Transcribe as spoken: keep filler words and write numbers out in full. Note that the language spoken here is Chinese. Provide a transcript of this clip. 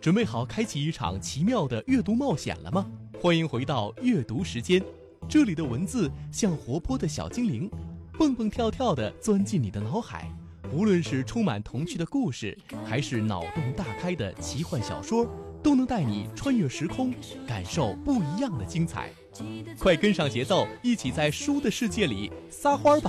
准备好开启一场奇妙的阅读冒险了吗？欢迎回到阅读时间，这里的文字像活泼的小精灵，蹦蹦跳跳地钻进你的脑海。无论是充满童趣的故事，还是脑洞大开的奇幻小说，都能带你穿越时空，感受不一样的精彩。快跟上节奏，一起在书的世界里撒欢吧！